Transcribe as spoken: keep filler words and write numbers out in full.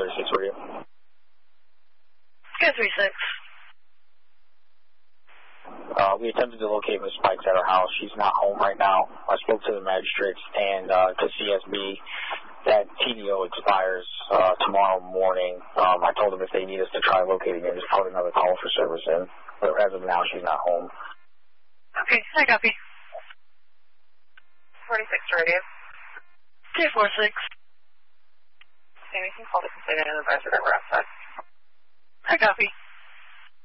thirty-six radio. Go three six. Uh, we attempted to locate Miss Pikes at her house. She's not home right now. I spoke to the magistrates and uh, to C S B. That T D O expires uh, tomorrow morning. Um, I told them if they need us to try locating her, just put another call for service in. But as of now, she's not home. Okay, I copy. forty-six radio. two four six. Sammy, can you call the complainant and advise her that we're outside? I copy.